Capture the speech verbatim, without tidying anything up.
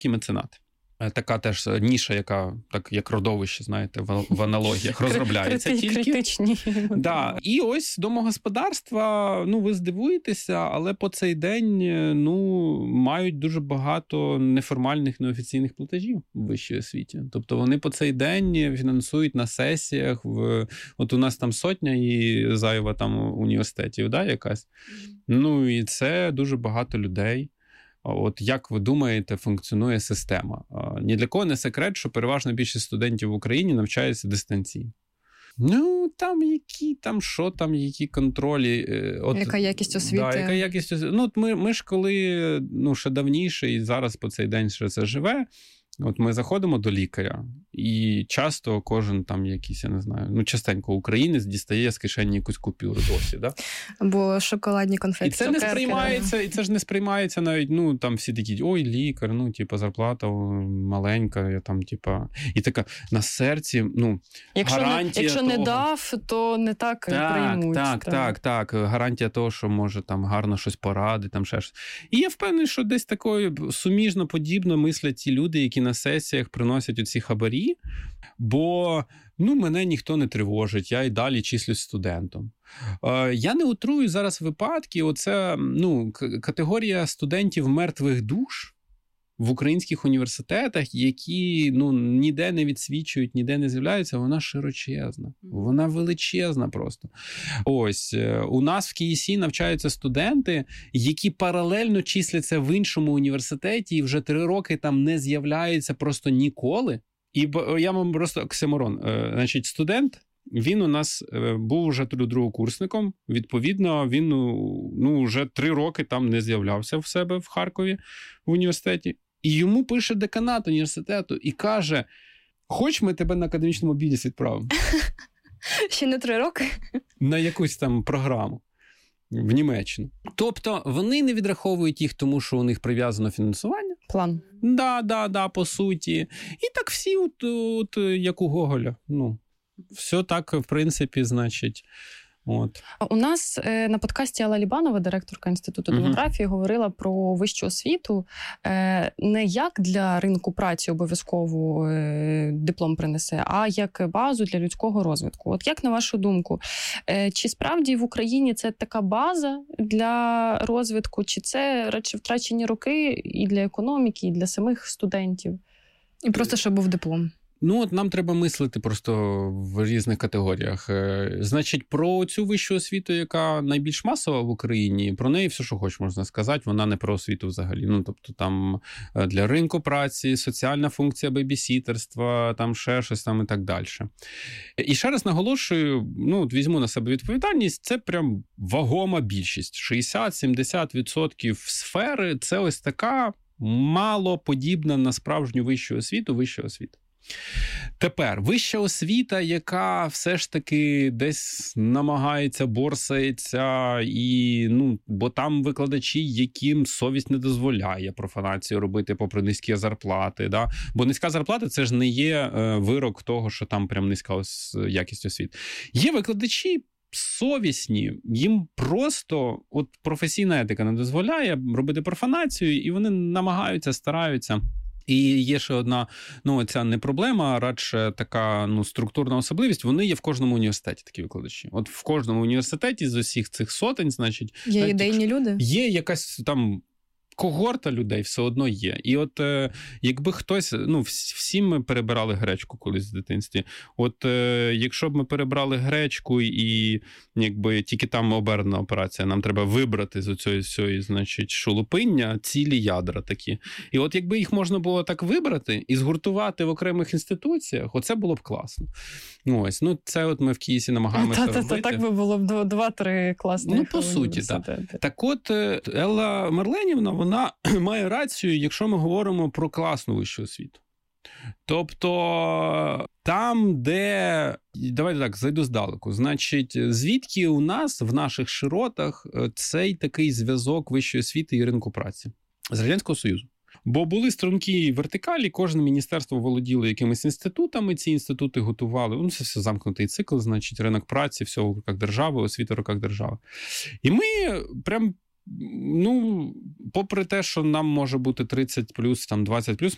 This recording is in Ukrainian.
ті меценати. Така теж ніша, яка, так як родовище, знаєте, в, в аналогіях розробляється Крити, тільки. Критичні. Да. І ось домогосподарства, ну, ви здивуєтеся, але по цей день, ну, мають дуже багато неформальних, неофіційних платежів в вищій освіті. Тобто вони по цей день фінансують на сесіях, в, от у нас там сотня і зайва там університетів, да, якась. Ну, і це дуже багато людей. От як ви думаєте, функціонує система? Ні для кого не секрет, що переважна більшість студентів в Україні навчається дистанційно. Ну, там які, там що, там які контролі. От, яка якість освіти? Да, яка якість освіти. Ну, от ми, ми ж коли, ну, ще давніше, і зараз по цей день ще це живе, от ми заходимо до лікаря, і часто кожен там якийсь, я не знаю, ну, частенько українець дістає з кишені якусь купюру досі, да? Або шоколадні конфети. І це не сприймається, і це ж не сприймається навіть, ну, там всі такі, ой, лікар, ну, типа, зарплата маленька, я там, типа, і така, на серці, ну, якщо гарантія не, Якщо того... не дав, то не так, так приймуть. Так, так, так, так, гарантія того, що може там гарно щось порадити, там ще щось. І я впевнений, що десь такою суміжно подібно мислять ті люди, які на сесіях приносять оці хабарі, бо, ну, мене ніхто не тривожить, я і далі числюсь студентом. Е, я не утрую зараз випадки, оце, ну, к- категорія студентів мертвих душ в українських університетах, які, ну, ніде не відсвічують, ніде не з'являються, вона широчезна. Вона величезна просто. Ось, у нас в КІСі навчаються студенти, які паралельно числяться в іншому університеті і вже три роки там не з'являються просто ніколи. І я вам просто оксиморон. Значить, студент, він у нас був вже другокурсником, відповідно, він, ну, вже три роки там не з'являвся в себе в Харкові в університеті. І йому пише деканат університету і каже, хоч ми тебе на академічному обіді відправимо. Ще не три роки? На якусь там програму в Німеччину. Тобто вони не відраховують їх, тому що у них прив'язано фінансування. План. Да, да, да, по суті. І так всі, от, от, як у Гоголя. Ну, все так, в принципі, значить... От. У нас е, на подкасті Алла Лібанова, директорка Інституту демографії, uh-huh. говорила про вищу освіту е, не як для ринку праці обов'язково е, диплом принесе, а як базу для людського розвитку. От як на вашу думку, е, чи справді в Україні це така база для розвитку, чи це радше втрачені роки і для економіки, і для самих студентів? І просто, щоб був диплом. Ну, от нам треба мислити просто в різних категоріях. Значить, про цю вищу освіту, яка найбільш масова в Україні, про неї все, що хоч можна сказати, вона не про освіту взагалі. Ну, тобто там для ринку праці, соціальна функція бейбісітерства, там ще щось там і так далі. І ще раз наголошую, ну, от візьму на себе відповідальність, це прям вагома більшість. шістдесят-сімдесят відсотків сфери – це ось така мало подібна на справжню вищу освіту, вища освіта. Тепер, вища освіта, яка все ж таки десь намагається, борсається, і, ну, бо там викладачі, яким совість не дозволяє профанацію робити попри низькі зарплати. Да? Бо низька зарплата – це ж не є е, вирок того, що там прям низька ос- якість освіти. Є викладачі совісні, їм просто от професійна етика не дозволяє робити профанацію, і вони намагаються, стараються. І є ще одна, ну, ця не проблема, а радше така, ну, структурна особливість. Вони є в кожному університеті, такі викладачі. От в кожному університеті з усіх цих сотень, значить... Є навіть, ідейні люди? Є якась там... когорта людей все одно є. І от е, якби хтось, ну, всі ми перебирали гречку колись в дитинстві. От е, якщо б ми перебрали гречку і якби тільки там обернена операція, нам треба вибрати з оцієї всієї, значить, шелупиння цілі ядра такі. І от якби їх можна було так вибрати і згуртувати в окремих інституціях, оце було б класно. Ось, ну це от ми в КІСі намагаємося робити. Та-та-та, так би було б два-три класних. Ну, по суті, так. Так от, Елла Марленівна, вона має рацію, якщо ми говоримо про класну вищу освіту. Тобто там, де... Давайте так, зайду здалеку. Значить, звідки у нас, в наших широтах, цей такий зв'язок вищої освіти і ринку праці? З Радянського Союзу. Бо були стрункі вертикалі, кожне міністерство володіло якимись інститутами, ці інститути готували, ну, це все замкнутий цикл, значить, ринок праці, все в руках держави, освіта в руках держави. І ми прям, ну, попри те, що нам може бути тридцять плюс, там двадцять плюс,